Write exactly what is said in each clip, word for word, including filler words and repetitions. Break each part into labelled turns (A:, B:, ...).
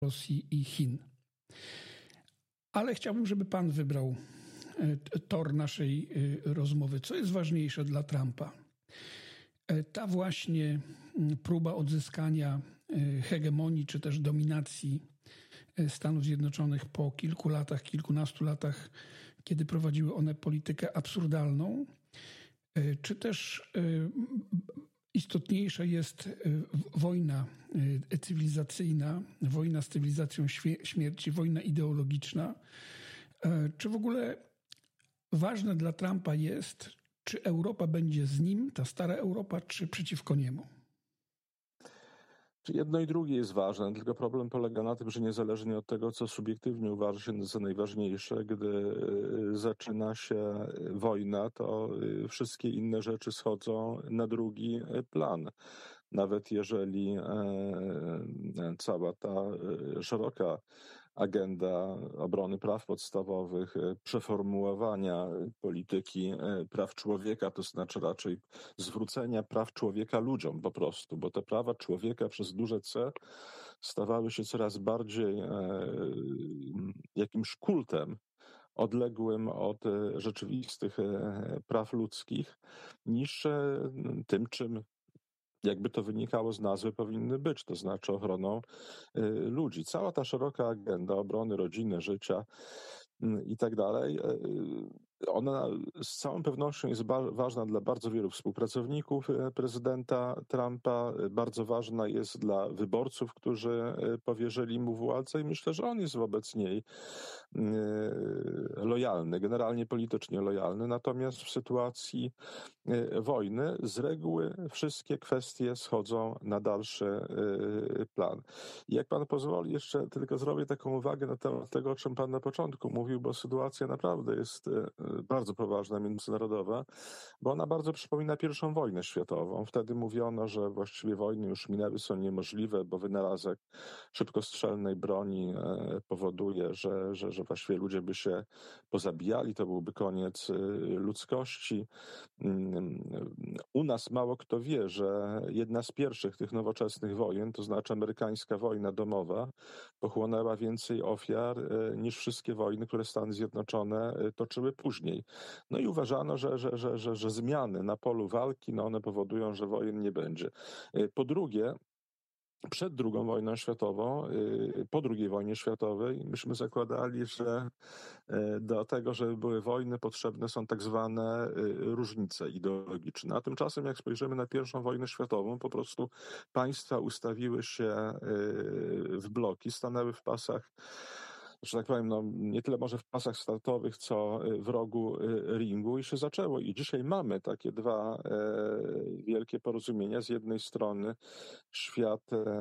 A: Rosji i Chin. Ale chciałbym, żeby pan wybrał tor naszej rozmowy. Co jest ważniejsze dla Trumpa? Ta właśnie próba odzyskania hegemonii czy też dominacji Stanów Zjednoczonych po kilku latach, kilkunastu latach, kiedy prowadziły one politykę absurdalną, czy też istotniejsza jest wojna cywilizacyjna, wojna z cywilizacją śmierci, wojna ideologiczna. Czy w ogóle ważne dla Trumpa jest, czy Europa będzie z nim, ta stara Europa, czy przeciwko niemu?
B: Jedno i drugie jest ważne, tylko problem polega na tym, że niezależnie od tego, co subiektywnie uważa się za najważniejsze, gdy zaczyna się wojna, to wszystkie inne rzeczy schodzą na drugi plan. Nawet jeżeli cała ta szeroka agenda obrony praw podstawowych, przeformułowania polityki praw człowieka, to znaczy raczej zwrócenia praw człowieka ludziom po prostu, bo te prawa człowieka przez duże C stawały się coraz bardziej jakimś kultem odległym od rzeczywistych praw ludzkich, niż tym, czym jakby to wynikało z nazwy, powinny być, to znaczy ochroną y, ludzi. Cała ta szeroka agenda obrony rodziny, życia y, i tak dalej, y, ona z całą pewnością jest ba- ważna dla bardzo wielu współpracowników y, prezydenta Trumpa, y, bardzo ważna jest dla wyborców, którzy y, powierzyli mu władzę i myślę, że on jest wobec niej y, lojalny, generalnie politycznie lojalny, natomiast w sytuacji y, wojny z reguły wszystkie kwestie schodzą na dalszy y, plan. I jak pan pozwoli, jeszcze tylko zrobię taką uwagę na temat tego, o czym pan na początku mówił, bo sytuacja naprawdę jest y, bardzo poważna, międzynarodowa, bo ona bardzo przypomina pierwszą wojnę światową. Wtedy mówiono, że właściwie wojny już minęły, są niemożliwe, bo wynalazek szybkostrzelnej broni y, powoduje, że, że, że właściwie ludzie by się pozabijali, to byłby koniec y, ludzkości. Y, u nas mało kto wie, że jedna z pierwszych tych nowoczesnych wojen, to znaczy amerykańska wojna domowa, pochłonęła więcej ofiar niż wszystkie wojny, które Stany Zjednoczone toczyły później. No i uważano, że, że, że, że, że zmiany na polu walki, no one powodują, że wojen nie będzie. Po drugie, przed drugą wojną światową, po drugiej wojnie światowej, myśmy zakładali, że do tego, żeby były wojny, potrzebne są tak zwane różnice ideologiczne. A tymczasem, jak spojrzymy na pierwszą wojnę światową, po prostu państwa ustawiły się w bloki, stanęły w pasach, że tak powiem, no, nie tyle może w pasach startowych, co w rogu ringu i się zaczęło. I dzisiaj mamy takie dwa e, wielkie porozumienia. Z jednej strony świat e,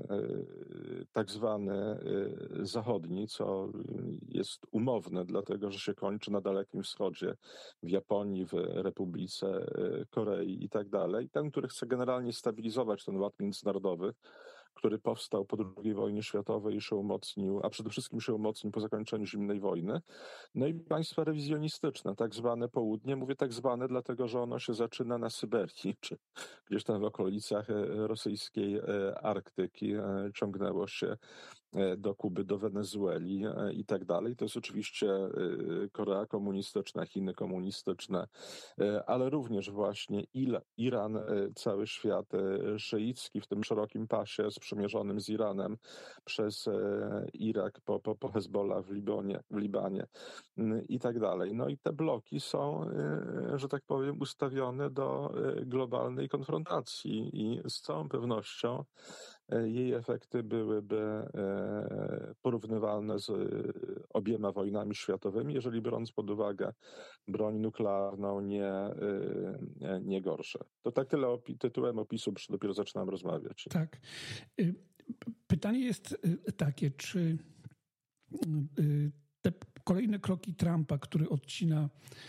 B: tak zwany e, zachodni, co jest umowne, dlatego że się kończy na Dalekim Wschodzie, w Japonii, w Republice Korei i tak dalej. Ten, który chce generalnie stabilizować ten ład międzynarodowy, który powstał po drugiej wojnie światowej i się umocnił, a przede wszystkim się umocnił po zakończeniu zimnej wojny. No i państwa rewizjonistyczne, tak zwane południe. Mówię tak zwane, dlatego że ono się zaczyna na Syberii, czy gdzieś tam w okolicach rosyjskiej Arktyki, ciągnęło się do Kuby, do Wenezueli i tak dalej. To jest oczywiście Korea komunistyczna, Chiny komunistyczne, ale również właśnie Iran, cały świat szyicki w tym szerokim pasie sprzymierzonym z Iranem przez Irak po, po, po Hezbollah w Libonie, w Libanie i tak dalej. No i te bloki są, że tak powiem, ustawione do globalnej konfrontacji i z całą pewnością jej efekty byłyby porównywalne z obiema wojnami światowymi, jeżeli biorąc pod uwagę broń nuklearną, nie, nie gorsze. To tak tyle opi- tytułem opisu, przy dopiero zaczynam rozmawiać.
A: Tak. Pytanie jest takie, czy te kolejne kroki Trumpa, który odcina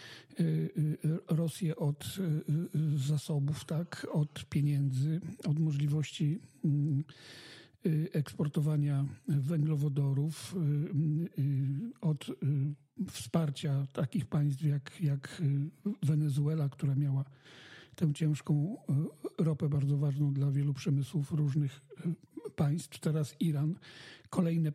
A: Rosję od zasobów, tak, od pieniędzy, od możliwości eksportowania węglowodorów, od wsparcia takich państw jak, jak Wenezuela, która miała tę ciężką ropę bardzo ważną dla wielu przemysłów różnych państw, teraz Iran, kolejne